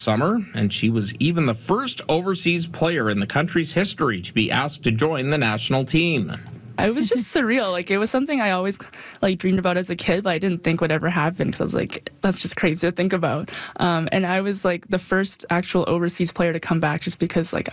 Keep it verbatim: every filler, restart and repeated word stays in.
summer, and she was even the first overseas player in the country's history to be asked to join the national team. It was just surreal. Like, it was something I always like dreamed about as a kid, but I didn't think would ever happen because I was like, that's just crazy to think about. Um, and I was like the first actual overseas player to come back just because like